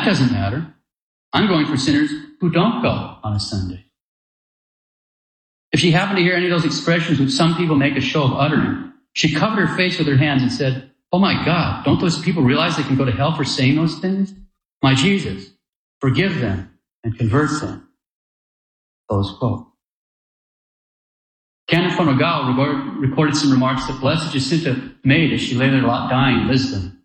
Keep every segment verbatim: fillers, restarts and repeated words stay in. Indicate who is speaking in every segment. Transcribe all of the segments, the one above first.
Speaker 1: That doesn't matter. I'm going for sinners who don't go on a Sunday. If she happened to hear any of those expressions which some people make a show of uttering, she covered her face with her hands and said, "Oh my God, don't those people realize they can go to hell for saying those things? My Jesus, forgive them and convert them." Close quote. Canon von Rogal recorded some remarks that Blessed Jacinta made as she lay there dying in Lisbon.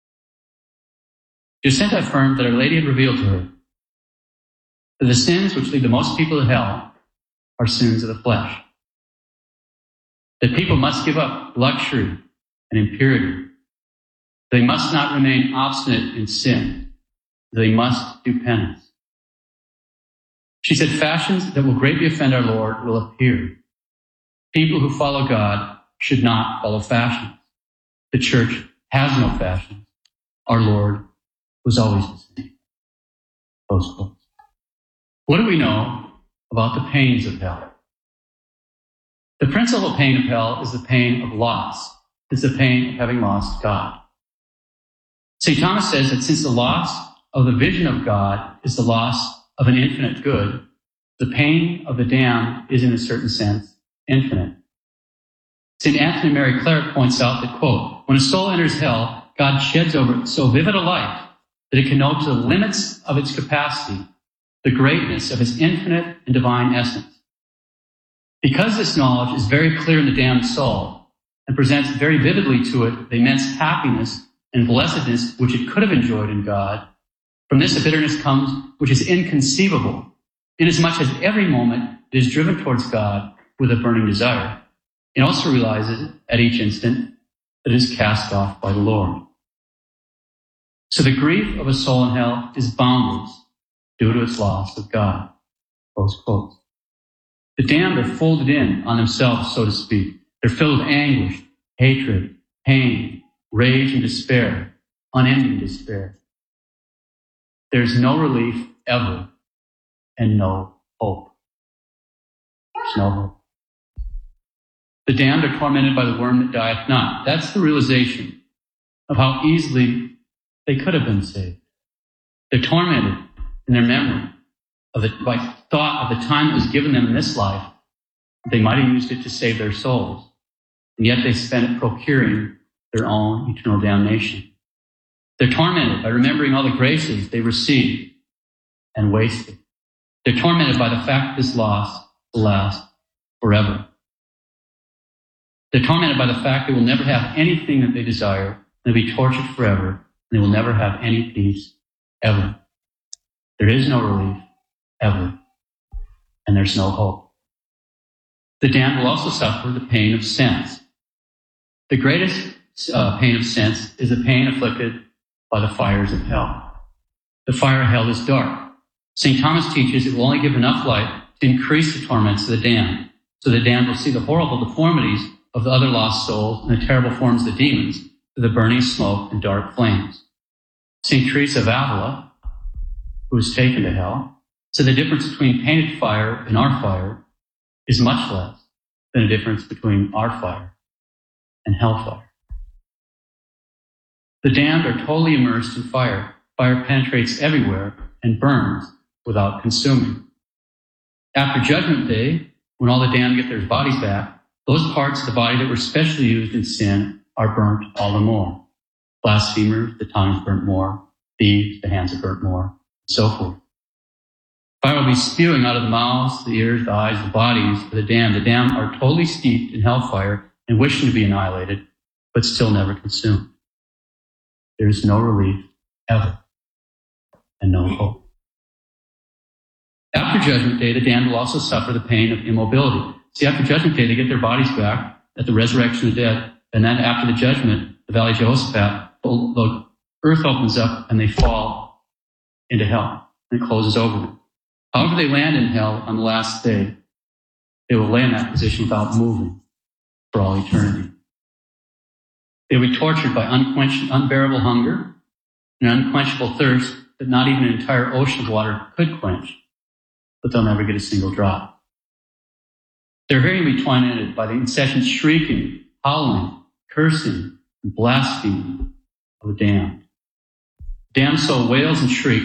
Speaker 1: Jacinta affirmed that Our Lady had revealed to her that the sins which lead the most people to hell are sins of the flesh. That people must give up luxury and impurity. They must not remain obstinate in sin. They must do penance. She said fashions that will greatly offend our Lord will appear. People who follow God should not follow fashions. The church has no fashions. Our Lord was always the same. Close quote. What do we know about the pains of hell? The principal pain of hell is the pain of loss. It's the pain of having lost God. Saint Thomas says that since the loss of the vision of God is the loss of an infinite good, the pain of the damned is in a certain sense infinite. Saint Anthony Mary Claret points out that, quote, when a soul enters hell, God sheds over it so vivid a light that it can know to the limits of its capacity the greatness of his infinite and divine essence. Because this knowledge is very clear in the damned soul and presents very vividly to it the immense happiness and blessedness which it could have enjoyed in God, from this a bitterness comes which is inconceivable, inasmuch as every moment it is driven towards God with a burning desire. It also realizes at each instant that it is cast off by the Lord. So the grief of a soul in hell is boundless due to its loss of God. Close quote. The damned are folded in on themselves, so to speak. They're filled with anguish, hatred, pain, rage, and despair, unending despair. There's no relief ever and no hope. There's no hope. The damned are tormented by the worm that dieth not. That's the realization of how easily they could have been saved. They're tormented in their memory of the by thought of the time that was given them in this life. They might have used it to save their souls, and yet they spent it procuring their own eternal damnation. They're tormented by remembering all the graces they received and wasted. They're tormented by the fact that this loss will last forever. They're tormented by the fact they will never have anything that they desire, and they'll be tortured forever, and they will never have any peace ever. There is no relief ever, and there's no hope. The damned will also suffer the pain of sense. The greatest uh, pain of sense is the pain afflicted by the fires of hell. The fire of hell is dark. Saint Thomas teaches it will only give enough light to increase the torments of the damned, so the damned will see the horrible deformities of the other lost souls and the terrible forms of the demons through the burning smoke and dark flames. Saint Teresa of Avila, who was taken to hell, said the difference between painted fire and our fire is much less than a difference between our fire and hellfire. The damned are totally immersed in fire. Fire penetrates everywhere and burns without consuming. After Judgment Day, when all the damned get their bodies back, those parts of the body that were specially used in sin are burnt all the more. Blasphemers, the tongue is burnt more. Thieves, the hands are burnt more, and so forth. Fire will be spewing out of the mouths, the ears, the eyes, the bodies of the damned. The damned are totally steeped in hellfire and wishing to be annihilated, but still never consumed. There is no relief ever and no hope. After Judgment Day, the damned will also suffer the pain of immobility. See, after Judgment Day, they get their bodies back at the resurrection of the dead, and then after the judgment, the Valley of Jehoshaphat, the earth opens up and they fall into hell, and it closes over them. However they land in hell on the last day, they will lay in that position without moving for all eternity. They will be tortured by unquenchable, unbearable hunger and unquenchable thirst that not even an entire ocean of water could quench, but they'll never get a single drop. Their hearing will be tormented by the incessant shrieking, howling, cursing, and blaspheming of the damned. Damned soul wails and shrieks